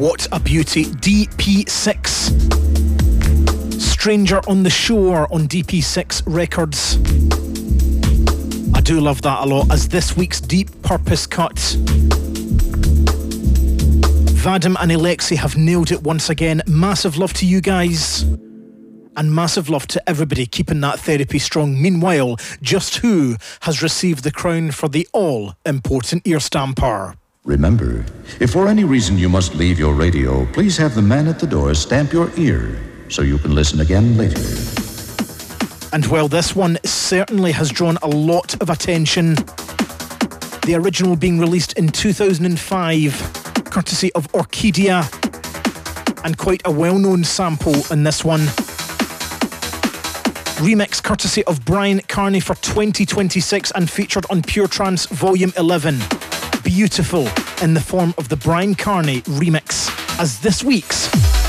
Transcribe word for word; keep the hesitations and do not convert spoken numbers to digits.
what a beauty. D P six. Stranger on the Shore on D P six Records. I do love that a lot, as this week's Deep Purpose cut. Vadim and Alexei have nailed it once again. Massive love to you guys. And massive love to everybody keeping that therapy strong. Meanwhile, just who has received the crown for the all-important ear stamper? Remember, if for any reason you must leave your radio, please have the man at the door stamp your ear so you can listen again later. And well, this one certainly has drawn a lot of attention. The original being released in two thousand five, courtesy of Orchidea, and quite a well-known sample in this one. Remix courtesy of Brian Carney for twenty twenty-six and featured on Pure Trance Volume eleven. Beautiful in the form of the Brian Carney remix, as this week's